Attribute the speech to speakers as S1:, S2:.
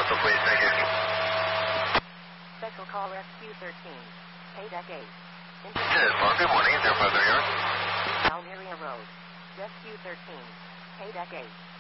S1: Delta, please. Thank you.
S2: Special call Rescue 13. Pay deck 8.
S1: Good morning. 050.
S2: Almeria Road. Rescue 13. Pay deck 8.